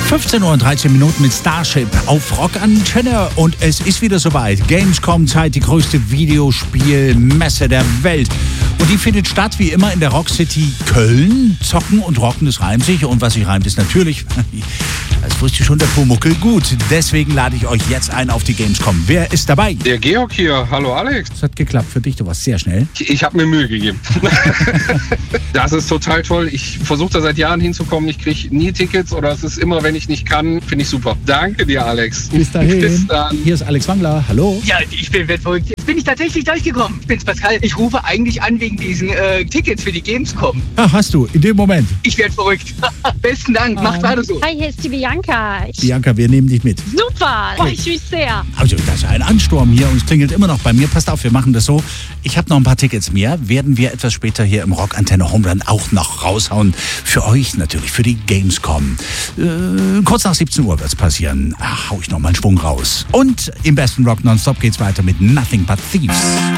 15 Uhr und 13 Minuten mit Starship auf Rock Antenne und es ist wieder soweit. Gamescom-Zeit, die größte Videospielmesse der Welt. Und die findet statt wie immer in der Rock City Köln. Zocken und Rocken, das reimt sich. Und was sich reimt, ist natürlich, das wusste schon der Pumuckl gut. Deswegen lade ich euch jetzt ein auf die Gamescom. Wer ist dabei? Der Georg hier. Hallo Alex. Das hat geklappt für dich, du warst sehr schnell. Ich habe mir Mühe gegeben. Das ist total toll. Ich versuche da seit Jahren hinzukommen. Ich kriege nie Tickets oder es ist immer, wenn ich nicht kann. Finde ich super. Danke dir, Alex. Bis dahin. Bis dann. Hier ist Alex Wangler. Hallo. Ja, ich bin verrückt. Jetzt bin ich tatsächlich durchgekommen. Ich bin's, Pascal. Ich rufe eigentlich an wegen diesen Tickets für die Gamescom. Ach, hast du, in dem Moment. Ich werde verrückt. Besten Dank. Macht weiter so. Hi, hier ist die Bianca. Bianca, wir nehmen dich mit. Super, freue ich mich sehr. Also, das ist ein Ansturm hier und es klingelt immer noch bei mir. Passt auf, wir machen das so. Ich habe noch ein paar Tickets mehr. Werden wir etwas später hier im Rock Antenne Home Run auch noch raushauen. Für euch natürlich, für die Gamescom. Kurz nach 17 Uhr wird es passieren. Hau ich noch mal einen Schwung raus. Und im besten Rock Nonstop geht's weiter mit Nothing But Thieves.